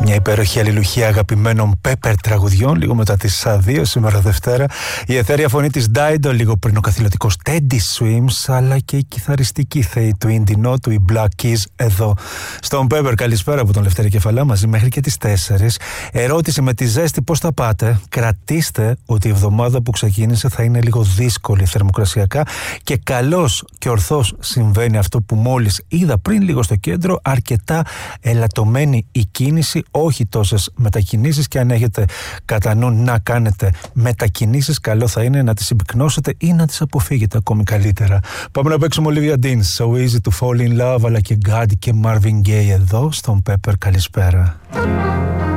Μια υπέροχη αλληλουχία αγαπημένων Pepper τραγουδιών, λίγο μετά τις 2 σήμερα Δευτέρα. Η αιθέρια φωνή της Dido, λίγο πριν ο καθηλωτικός Teddy Swims, αλλά και η κιθαριστική θέη του Indy Note, οι Black Keys, εδώ στον Pepper. Καλησπέρα από τον Λευτέρη Κεφαλά, μαζί μέχρι και τις 4. Ερώτηση με τη ζέστη, πώς θα πάτε? Κρατήστε ότι η εβδομάδα που ξεκίνησε θα είναι λίγο δύσκολη θερμοκρασιακά και καλώς και ορθώς συμβαίνει αυτό που μόλις είδα πριν λίγο στο κέντρο, αρκετά ελαττωμένη η κίνηση, όχι τόσες μετακινήσεις, και αν έχετε κατά νου να κάνετε μετακινήσεις, καλό θα είναι να τις συμπυκνώσετε ή να τις αποφύγετε ακόμη καλύτερα. Πάμε να παίξουμε Olivia Dean, So Easy to Fall in Love, αλλά και Gaddy και Marvin Gaye εδώ στον Pepper. Καλησπέρα.